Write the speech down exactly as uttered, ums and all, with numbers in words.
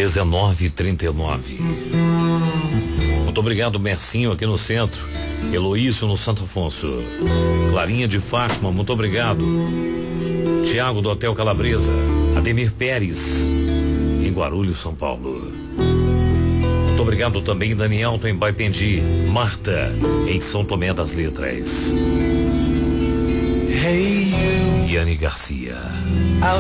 dezenove e trinta e nove. Muito obrigado, Mercinho, aqui no centro. Heloísio no Santo Afonso. Clarinha de Fátima, muito obrigado. Tiago do Hotel Calabresa. Ademir Pérez, em Guarulhos, São Paulo. Muito obrigado também, Daniel, em Baipendi. Marta, em São Tomé das Letras. Hey, you. Yane Garcia.